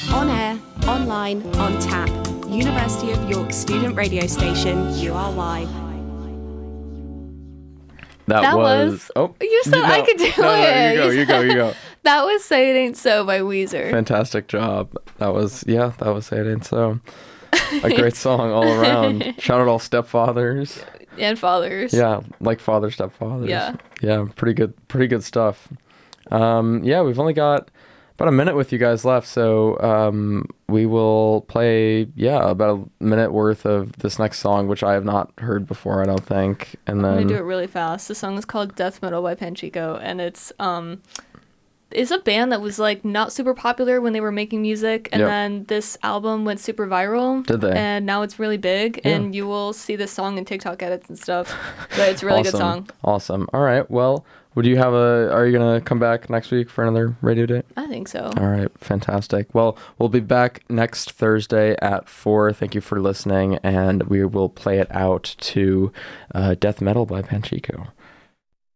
On air, online, on tap. University of York student radio station, URY. That was... Oh, you said I could do it. No, you go. That was Say It Ain't So by Weezer. Fantastic job. That was Say It Ain't So. A great song all around. Shout out all stepfathers. And fathers. Yeah, like father, stepfathers. Yeah. Yeah, pretty good stuff. We've only got about a minute with you guys left, so we will play, about a minute worth of this next song, which I have not heard before, I don't think. And then I'm gonna do it really fast. The song is called Death Metal by Panchico, and it's a band that was like not super popular when they were making music, and then this album went super viral. Did they? And now it's really big, and you will see this song in TikTok edits and stuff. But it's a really good song. Awesome. All right. Well, are you gonna come back next week for another radio date? I think so. All right. Fantastic. Well, we'll be back next Thursday at 4. Thank you for listening, and we will play it out to Death Metal by Panchico.